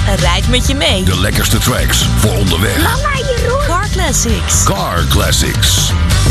rijdt met je mee. De lekkerste tracks voor onderweg. Mama, Jeroen. Car Classics. Car Classics.